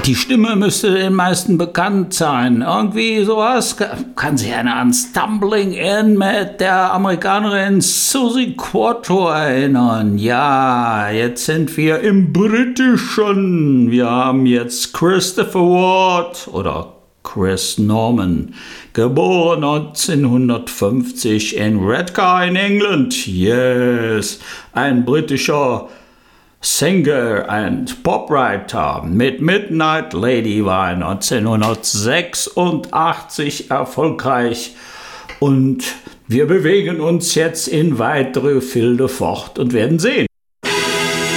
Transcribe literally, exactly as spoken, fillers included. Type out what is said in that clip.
Die Stimme müsste den meisten bekannt sein. Irgendwie sowas. Kann sich einer an Stumbling In mit der Amerikanerin Susie Quatro erinnern? Ja, jetzt sind wir im Britischen. Wir haben jetzt Christopher Ward oder Chris Norman, geboren neunzehnhundertfünfzig in Redcar in England. Yes, ein britischer Singer and Popwriter mit Midnight Lady war er neunzehnhundertsechsundachtzig erfolgreich und wir bewegen uns jetzt in weitere Gefilde fort und werden sehen.